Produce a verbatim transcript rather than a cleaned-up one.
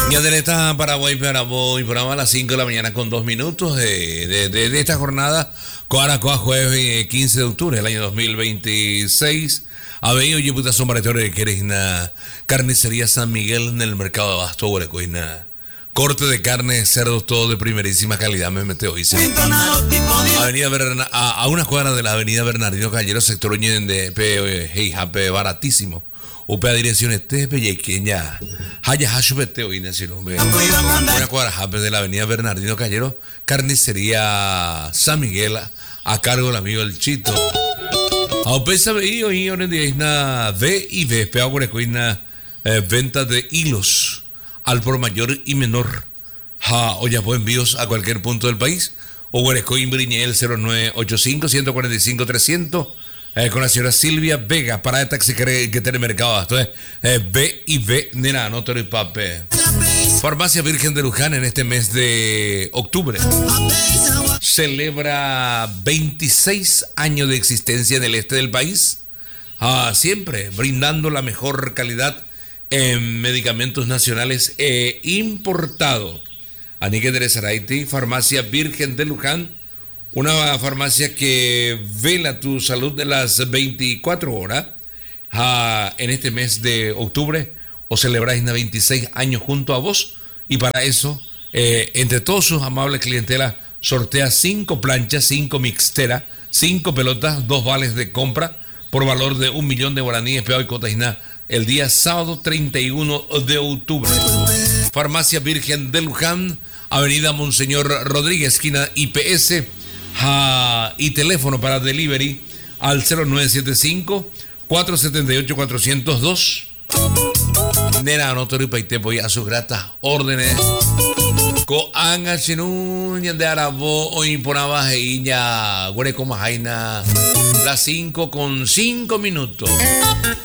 Ya de esta Paraguay, Paraguay, programa a las cinco de la mañana con dos minutos de, de, de, de esta jornada, Coaracoa, jueves quince de octubre del año dos mil veintiséis. Avenida Diputación Baratorio de Querejna, Carnicería San Miguel en el mercado de Abasto, Huerecoina. Corte de carne de cerdos, todo de primerísima calidad, me mete hoy. ¿Sí? Avenida Berna, a, a una cuadra de la Avenida Bernardino Callero, sector Uñen de P, hey, Jape, baratísimo. Upa direcciones te pequeña. Haya hashupete hoy nació. Una cuadra Jape de la Avenida Bernardino Callero, Carnicería San Miguel, a cargo del amigo El Chito. A pesa veí hoy en día isna V y V, peor por escuina venta de hilos al por mayor y menor. Ha, o ya pueden envíos a cualquier punto del país. O Huerecoin Briñel cero nueve ocho cinco, uno cuatro cinco, trescientos. Eh, con la señora Silvia Vega, para de taxi que, que tiene mercado. Entonces, eh, V y V, nena, no te lo pape. Farmacia Virgen de Luján en este mes de octubre celebra veintiséis años de existencia en el este del país. Ah, siempre brindando la mejor calidad en medicamentos nacionales e importados. Anique de Saraiti, Farmacia Virgen de Luján. Una farmacia que vela tu salud de las veinticuatro horas. Ah, en este mes de octubre os celebráis veintiséis años junto a vos. Y para eso, eh, entre todos sus amables clientelas, sortea cinco planchas, cinco mixteras, cinco pelotas, dos vales de compra por valor de un millón de guaraníes, peor y cotajiná, el día sábado treinta y uno de octubre. Farmacia Virgen de Luján, Avenida Monseñor Rodríguez, esquina I P S. Uh, y teléfono para delivery al cero nueve siete cinco, cuatro siete ocho, cuatro cero dos. Nena, no te ripaite, voy a sus gratas órdenes. Coanga chinun de arabo o imponaba heilla, güere como jaina, las cinco con cinco minutos.